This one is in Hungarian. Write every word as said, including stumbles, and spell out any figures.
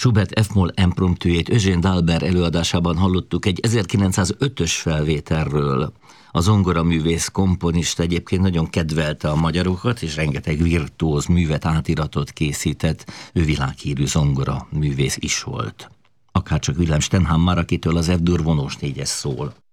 Schubert F-moll impromptujét Eugène d'Albert előadásában hallottuk egy ezerkilencszázötös felvételről. A zongoraművész komponista egyébként nagyon kedvelte a magyarokat, és rengeteg virtuóz művet, átiratot készített. Ő világhírű zongora művész is volt. Akárcsak Wilhelm Stenhammar, akitől az F-dur vonós négyes szól.